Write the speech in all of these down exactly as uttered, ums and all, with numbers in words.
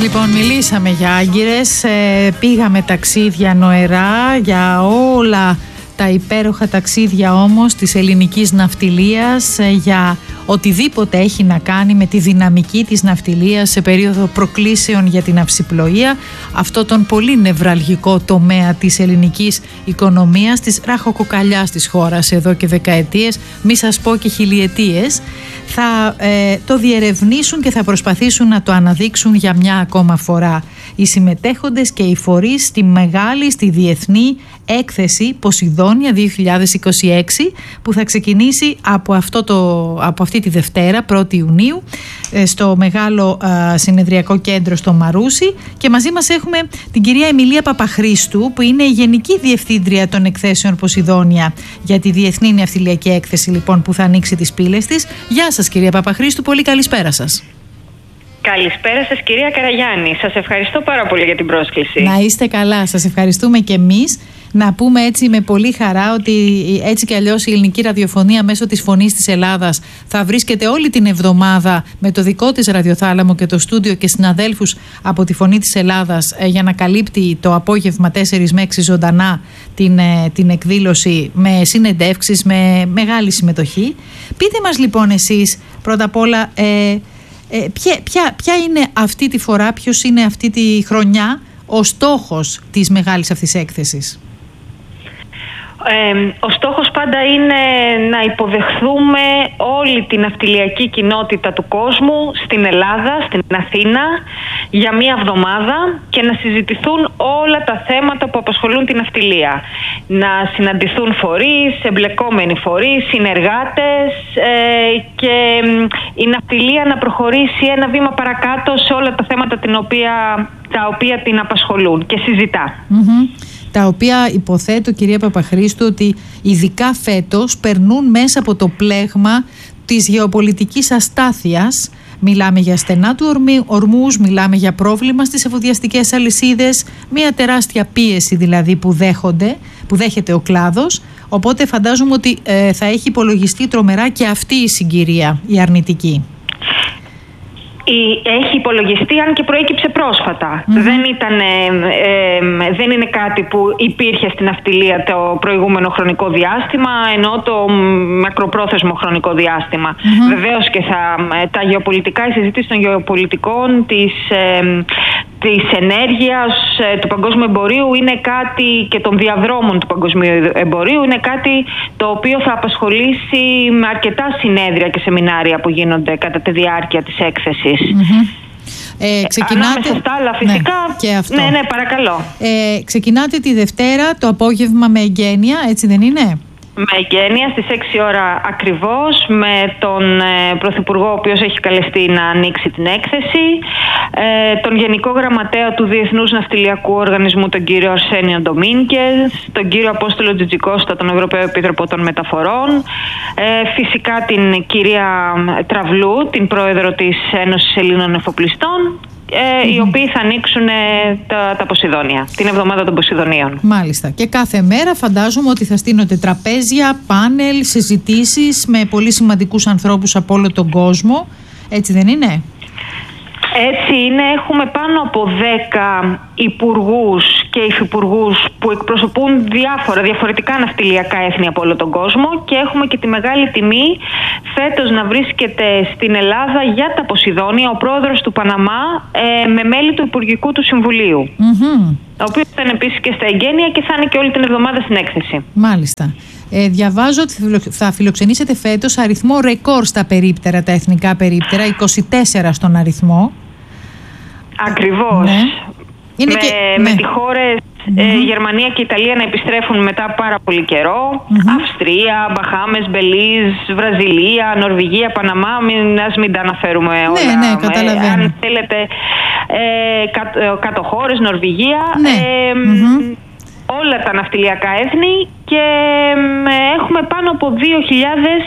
Λοιπόν, μιλήσαμε για άγκυρες, ε, πήγαμε ταξίδια νοερά, για όλα τα υπέροχα ταξίδια όμως της ελληνικής ναυτιλίας, ε, για οτιδήποτε έχει να κάνει με τη δυναμική της ναυτιλίας σε περίοδο προκλήσεων για την αυσιπλοεία, αυτό τον πολύ νευραλγικό τομέα της ελληνικής οικονομίας, της ραχοκοκαλιάς της χώρας εδώ και δεκαετίες, μη σας πω και χιλιετίες. Θα ε, το διερευνήσουν και θα προσπαθήσουν να το αναδείξουν για μια ακόμα φορά οι συμμετέχοντες και οι φορείς στη μεγάλη, στη διεθνή έκθεση Ποσειδόνια δύο χιλιάδες είκοσι έξι, που θα ξεκινήσει από, αυτό το, από αυτή τη Δευτέρα, πρώτη Ιουνίου, στο μεγάλο α, συνεδριακό κέντρο στο Μαρούσι, και μαζί μας έχουμε την κυρία Εμιλία Παπαχρήστου, που είναι η Γενική Διευθύντρια των Εκθέσεων Ποσειδόνια για τη Διεθνή Ναυτιλιακή Έκθεση, λοιπόν, που θα ανοίξει τις πύλες της. Γεια σας, κυρία Παπαχρήστου, πολύ καλησπέρα σας. Καλησπέρα σας, κυρία Καραγιάννη. Σας ευχαριστώ πάρα πολύ για την πρόσκληση. Να είστε καλά, σας ευχαριστούμε και εμείς. Να πούμε έτσι με πολύ χαρά ότι έτσι κι αλλιώς η ελληνική ραδιοφωνία μέσω της Φωνής της Ελλάδας θα βρίσκεται όλη την εβδομάδα με το δικό της ραδιοθάλαμο και το στούντιο και συναδέλφους από τη Φωνή της Ελλάδας για να καλύπτει το απόγευμα τέσσερις με έξι ζωντανά την, την εκδήλωση με συνεντεύξεις, με μεγάλη συμμετοχή. Πείτε μας λοιπόν εσείς πρώτα απ' όλα ε, ε, ποια, ποια, ποια είναι αυτή τη φορά, ποιος είναι αυτή τη χρονιά ο στόχος της μεγάλης αυτής έκθεσης. Ε, ο στόχος πάντα είναι να υποδεχθούμε όλη την ναυτιλιακή κοινότητα του κόσμου στην Ελλάδα, στην Αθήνα, για μία εβδομάδα και να συζητηθούν όλα τα θέματα που απασχολούν την ναυτιλία. Να συναντηθούν φορείς, εμπλεκόμενοι φορείς, συνεργάτες ε, και η ναυτιλία να προχωρήσει ένα βήμα παρακάτω σε όλα τα θέματα την οποία, τα οποία την απασχολούν και συζητά. Mm-hmm. Τα οποία υποθέτω, κυρία Παπαχρήστου, ότι ειδικά φέτος περνούν μέσα από το πλέγμα της γεωπολιτικής αστάθειας. Μιλάμε για στενά του ορμούς, μιλάμε για πρόβλημα στις εφοδιαστικές αλυσίδες, μια τεράστια πίεση δηλαδή που, δέχονται, που δέχεται ο κλάδος. Οπότε φαντάζομαι ότι ε, θα έχει υπολογιστεί τρομερά και αυτή η συγκυρία, η αρνητική. Έχει υπολογιστεί, αν και προέκυψε πρόσφατα. Mm-hmm. Δεν, ήταν, ε, ε, δεν είναι κάτι που υπήρχε στην ναυτιλία το προηγούμενο χρονικό διάστημα, ενώ το μακροπρόθεσμο χρονικό διάστημα. Mm-hmm. Βεβαίως και θα, τα γεωπολιτικά, οι συζητήσεις των γεωπολιτικών, της, ε, της ενέργειας, ε, του παγκόσμιου εμπορίου είναι κάτι, και των διαδρόμων του παγκοσμίου εμπορίου είναι κάτι το οποίο θα απασχολήσει με αρκετά συνέδρια και σεμινάρια που γίνονται κατά τη διάρκεια της έκθεσης. Mm-hmm. Ε, ξεκινάτε... Ανάμεσα στα άλλα φυσικά, ναι, και αυτό. ναι, ναι, παρακαλώ. Ε, ξεκινάτε τη Δευτέρα το απόγευμα με εγγένεια, έτσι δεν είναι? Με εγγένεια στις έξι ώρα ακριβώς, με τον ε, Πρωθυπουργό, ο οποίος έχει καλεστεί να ανοίξει την έκθεση, ε, τον Γενικό Γραμματέα του Διεθνούς Ναυτιλιακού Οργανισμού, τον κύριο Αρσένιο Ντομίνκες, τον κύριο Απόστολο Τζιτζικώστα, τον Ευρωπαίο Επίτροπο των Μεταφορών, ε, φυσικά την κυρία Τραυλού, την πρόεδρο της Ένωσης Ελλήνων Εφοπλιστών, Ε, mm-hmm. οι οποίοι θα ανοίξουν ε, τα, τα Ποσειδόνια, την εβδομάδα των Ποσειδονίων. Μάλιστα. Και κάθε μέρα φαντάζομαι ότι θα στείνονται τραπέζια, πάνελ, συζητήσεις με πολύ σημαντικούς ανθρώπους από όλο τον κόσμο. Έτσι δεν είναι? Έτσι είναι. Έχουμε πάνω από δέκα υπουργούς και υφυπουργούς που εκπροσωπούν διάφορα διαφορετικά ναυτιλιακά έθνη από όλο τον κόσμο, και έχουμε και τη μεγάλη τιμή φέτος να βρίσκεται στην Ελλάδα για τα Ποσειδόνια ο πρόεδρος του Παναμά ε, με μέλη του Υπουργικού του Συμβουλίου, mm-hmm. ο οποίος θα είναι επίσης και στα εγγένεια και θα είναι και όλη την εβδομάδα στην έκθεση. Μάλιστα. Ε, διαβάζω ότι θα φιλοξενήσετε φέτος αριθμό ρεκόρ στα περίπτερα, τα εθνικά περίπτερα, είκοσι τέσσερα στον αριθμό. Ακριβώς. Ναι. Είναι με, και, με ναι. τις χώρες mm-hmm. ε, Γερμανία και Ιταλία να επιστρέφουν μετά πάρα πολύ καιρό. Mm-hmm. Αυστρία, Μπαχάμες, Μπελίζ, Βραζιλία, Νορβηγία, Παναμά. Μην, ας μην τα αναφέρουμε ναι, όλα. Ναι, καταλαβαίνω. Αν θέλετε, ε, κάτω, κάτω χώρες, Νορβηγία. Ναι. Ε, mm-hmm. όλα τα ναυτιλιακά έθνη, και ε, έχουμε πάνω από δύο χιλιάδες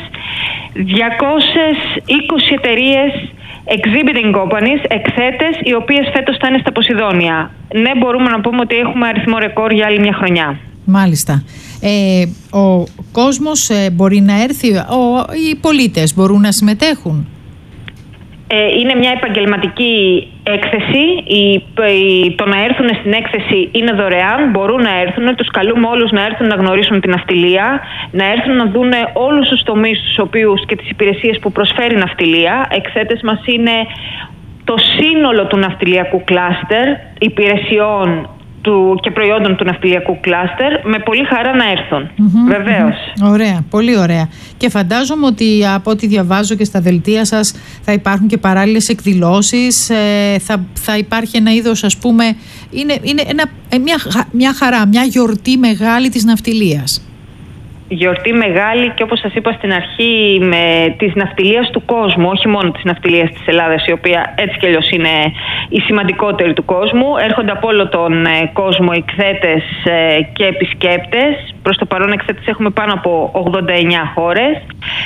διακόσιες είκοσι εταιρείες exhibiting companies, εκθέτες, οι οποίες φέτος θα είναι στα Ποσειδόνια. Ναι, μπορούμε να πούμε ότι έχουμε αριθμό ρεκόρ για άλλη μια χρονιά. Μάλιστα. Ε, ο κόσμος ε, μπορεί να έρθει, ο, οι πολίτες μπορούν να συμμετέχουν. Είναι μια επαγγελματική έκθεση. Η, η, το να έρθουν στην έκθεση είναι δωρεάν. Μπορούν να έρθουν. Τους καλούμε όλους να έρθουν να γνωρίσουν την ναυτιλία, να έρθουν να δουν όλους τους τομείς τους οποίους και τις υπηρεσίες που προσφέρει η ναυτιλία. Εκθέτες μας είναι το σύνολο του ναυτιλιακού κλάστερ, υπηρεσιών του και προϊόντων του ναυτιλιακού κλάστερ, με πολύ χαρά να έρθουν. Mm-hmm, βεβαίως. Mm-hmm. Ωραία, πολύ ωραία. Και φαντάζομαι ότι από ό,τι διαβάζω και στα δελτία σας θα υπάρχουν και παράλληλες εκδηλώσεις, ε, θα, θα υπάρχει ένα είδος, ας πούμε, είναι, είναι ένα, μια, μια χαρά, μια γιορτή μεγάλη της ναυτιλίας. Γιορτή μεγάλη και όπως σας είπα στην αρχή, με της ναυτιλίας του κόσμου, όχι μόνο της ναυτιλίας της Ελλάδας, η οποία έτσι κι αλλιώς είναι η σημαντικότερη του κόσμου. Έρχονται από όλο τον ε, κόσμο εκθέτες ε, και επισκέπτες. Προς το παρόν εκθέτες έχουμε πάνω από ογδόντα εννιά χώρες.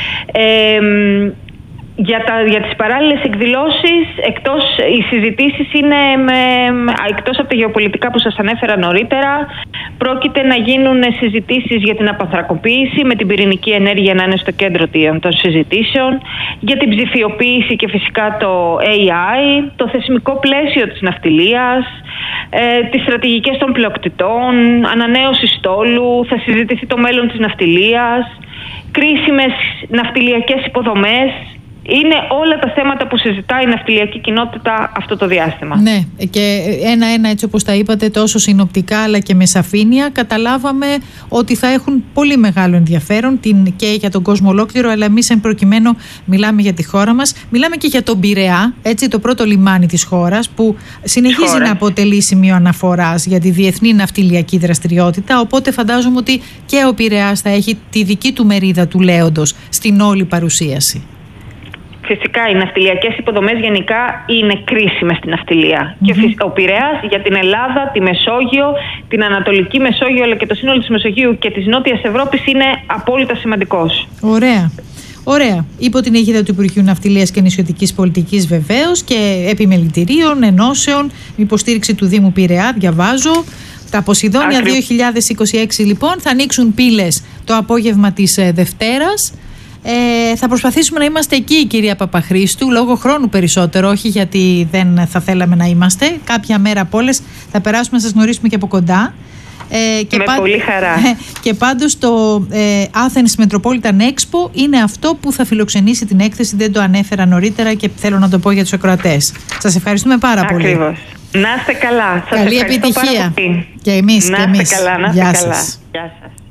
Ε, Για, τα, για τις παράλληλες εκδηλώσεις, εκτός, οι συζητήσεις είναι με, εκτός από τα γεωπολιτικά που σας ανέφερα νωρίτερα, πρόκειται να γίνουν συζητήσεις για την απανθρακοποίηση, με την πυρηνική ενέργεια να είναι στο κέντρο των συζητήσεων, για την ψηφιοποίηση και φυσικά το έι άι, το θεσμικό πλαίσιο της ναυτιλίας, ε, τις στρατηγικές των πλειοκτητών, ανανέωση στόλου, θα συζητηθεί το μέλλον της ναυτιλίας, κρίσιμες ναυτιλιακές υποδομές. Είναι όλα τα θέματα που συζητάει η ναυτιλιακή κοινότητα αυτό το διάστημα. Ναι, και ένα-ένα, έτσι όπως τα είπατε, τόσο συνοπτικά αλλά και με σαφήνεια, καταλάβαμε ότι θα έχουν πολύ μεγάλο ενδιαφέρον και για τον κόσμο ολόκληρο, αλλά εμείς εν προκειμένου μιλάμε για τη χώρα μας. Μιλάμε και για τον Πειραιά, έτσι, το πρώτο λιμάνι της χώρας, που συνεχίζει χώρας. να αποτελεί σημείο αναφοράς για τη διεθνή ναυτιλιακή δραστηριότητα, οπότε φαντάζομαι ότι και ο Πειραιάς θα έχει τη δική του μερίδα του λέοντος στην όλη παρουσίαση. Φυσικά οι ναυτιλιακές υποδομές γενικά είναι κρίσιμες στην ναυτιλία. Mm-hmm. Και ο Πειραιάς για την Ελλάδα, τη Μεσόγειο, την Ανατολική Μεσόγειο, αλλά και το σύνολο της Μεσογείου και της Νότιας Ευρώπης είναι απόλυτα σημαντικός. Ωραία. Ωραία. Υπό την αιγίδα του Υπουργείου Ναυτιλίας και Νησιωτικής Πολιτικής βεβαίως και επιμελητηρίων, ενώσεων, με υποστήριξη του Δήμου Πειραιά, διαβάζω. Τα Ποσειδόνια Άκρη. δύο χιλιάδες είκοσι έξι λοιπόν θα ανοίξουν πύλες το απόγευμα της ε, Δευτέρας. Ε, θα προσπαθήσουμε να είμαστε εκεί, κυρία Παπαχρήστου, λόγω χρόνου περισσότερο, όχι γιατί δεν θα θέλαμε να είμαστε. Κάποια μέρα από όλες θα περάσουμε να σας γνωρίσουμε και από κοντά. Ε, και Με πά... πολύ χαρά. Ε, και πάντως το ε, Athens Metropolitan Expo είναι αυτό που θα φιλοξενήσει την έκθεση, δεν το ανέφερα νωρίτερα και θέλω να το πω για τους ακροατές. Σας ευχαριστούμε πάρα Ακριβώς. πολύ. Να είστε καλά. Σας Καλή επιτυχία. Πάρα πολύ. Και εμείς. Να και είστε εμείς. καλά. Να είστε Γεια καλά. σας. Γεια σας.